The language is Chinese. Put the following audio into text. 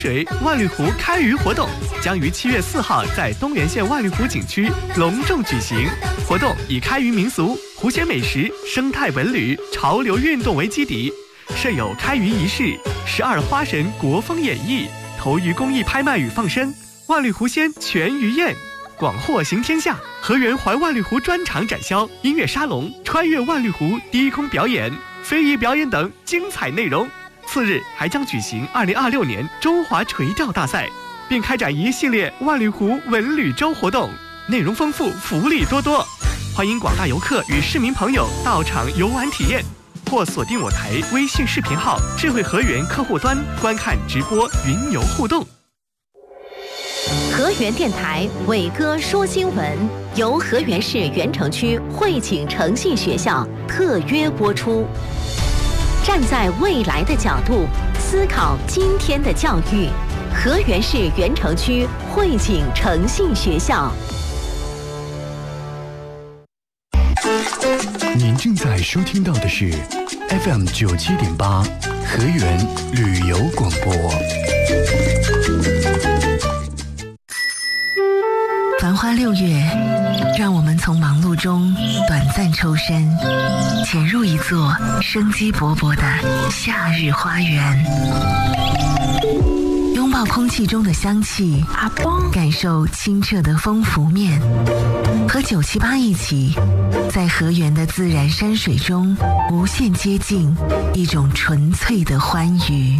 水万绿湖开渔活动将于7月4号在东源县万绿湖景区隆重举行。活动以开渔民俗、湖鲜美食、生态文旅、潮流运动为基底，设有开渔仪式、12花神国风演绎、投渔公益拍卖与放生、万绿湖鲜全鱼宴、广货行天下、河源环万绿湖专场展销、音乐沙龙、穿越万绿湖低空表演、非遗表演等精彩内容。次日还将举行2026年中华垂钓大赛，并开展一系列万绿湖文旅周活动，内容丰富，福利多多。欢迎广大游客与市民朋友到场游玩体验，或锁定我台微信视频号“智慧河源”客户端观看直播云游互动。 河源电台伟哥说新闻由河源市源城区汇景诚信学校特约播出。站在未来的角度思考今天的教育，河源市源城区汇景诚信学校。 您正在收听到的是 FM 97.8河源旅游广播。 繁花6月，让我们从忙碌中短暂抽身，潜入一座生机勃勃的夏日花园，拥抱空气中的香气，感受清澈的风拂面，和978一起，在河源的自然山水中无限接近一种纯粹的欢愉。